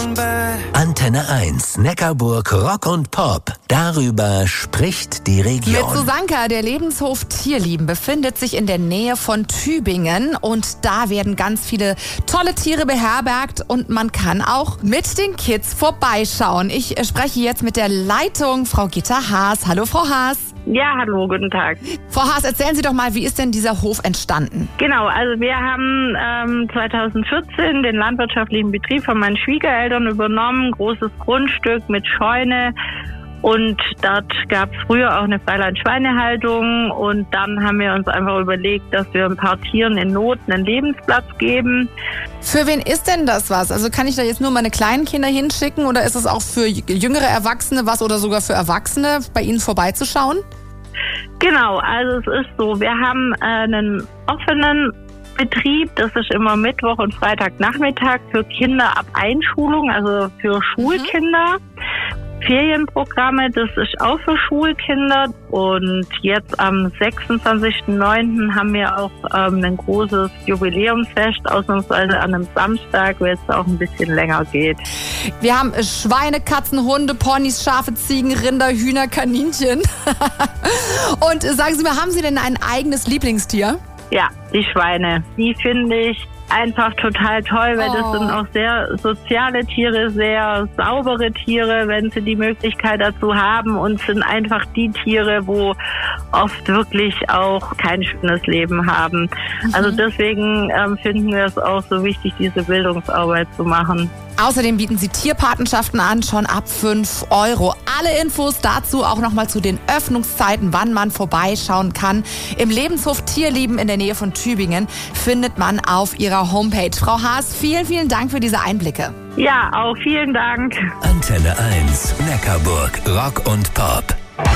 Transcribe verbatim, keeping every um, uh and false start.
Antenne eins, Neckarburg Rock und Pop. Darüber spricht die Region. Mit Susanka, der Lebenshof Tierlieben befindet sich in der Nähe von Tübingen und da werden ganz viele tolle Tiere beherbergt und man kann auch mit den Kids vorbeischauen. Ich spreche jetzt mit der Leitung, Frau Gitta Haas. Hallo, Frau Haas. Ja, hallo, guten Tag. Frau Haas, erzählen Sie doch mal, wie ist denn dieser Hof entstanden? Genau, also wir haben ähm, zweitausendvierzehn den landwirtschaftlichen Betrieb von meinen Schwiegereltern übernommen, großes Grundstück mit Scheune. Und dort gab es früher auch eine Freiland-Schweinehaltung und dann haben wir uns einfach überlegt, dass wir ein paar Tieren in Not einen Lebensplatz geben. Für wen ist denn das was? Also kann ich da jetzt nur meine kleinen Kinder hinschicken oder ist es auch für jüngere Erwachsene was oder sogar für Erwachsene, bei Ihnen vorbeizuschauen? Genau, also es ist so, wir haben äh, einen offenen Betrieb, das ist immer Mittwoch und Freitagnachmittag für Kinder ab Einschulung, also für Schulkinder. Mhm. Ferienprogramme, das ist auch für Schulkinder und jetzt am sechsundzwanzigsten neunten haben wir auch ähm, ein großes Jubiläumsfest, ausnahmsweise an einem Samstag, weil es auch ein bisschen länger geht. Wir haben Schweine, Katzen, Hunde, Ponys, Schafe, Ziegen, Rinder, Hühner, Kaninchen. Und sagen Sie mal, haben Sie denn ein eigenes Lieblingstier? Ja, die Schweine. Die finde ich einfach total toll, weil oh. das sind auch sehr soziale Tiere, sehr saubere Tiere, wenn sie die Möglichkeit dazu haben und sind einfach die Tiere, wo oft wirklich auch kein schönes Leben haben. Mhm. Also deswegen ähm, finden wir es auch so wichtig, diese Bildungsarbeit zu machen. Außerdem bieten sie Tierpatenschaften an, schon ab fünf Euro. Alle Infos dazu auch nochmal zu den Öffnungszeiten, wann man vorbeischauen kann. Im Lebenshof Tierlieben in der Nähe von Tübingen findet man auf ihrer Homepage. Frau Haas, vielen, vielen Dank für diese Einblicke. Ja, auch vielen Dank. Antenne eins, Neckarburg Rock und Pop.